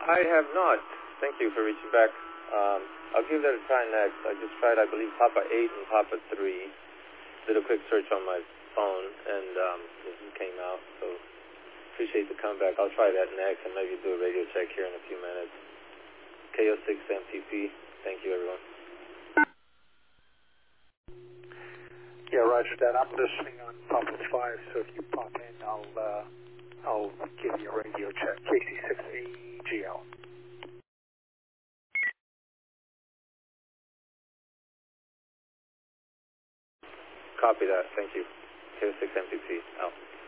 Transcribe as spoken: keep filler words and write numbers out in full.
I have not. Thank you for reaching back. Um, I'll give that a try next. I just tried, I believe, Papa eight and Papa three. Did a quick search on my phone, and um, this came out. So appreciate the comeback. I'll try that next and maybe do a radio check here in a few minutes. K O six M P P. Thank you, everyone. Yeah, roger that. I'm listening on Papa five, so if you pop in, I'll uh, I'll give you a radio check. K C six A G L. Copy that. Thank you. K O six M P P. Out.